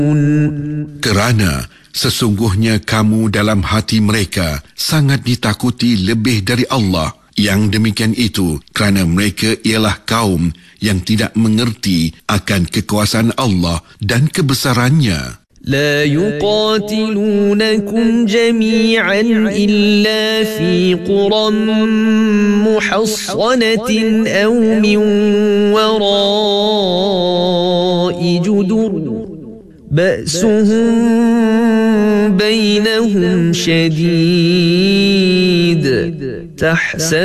Kerana sesungguhnya kamu dalam hati mereka sangat ditakuti lebih dari Allah. Yang demikian itu kerana mereka ialah kaum yang tidak mengerti akan kekuasaan Allah dan kebesarannya. لا يقاتلونكم جميعا إلا في قرى محصنة أو من وراء جدر بأسهم بينهم شديد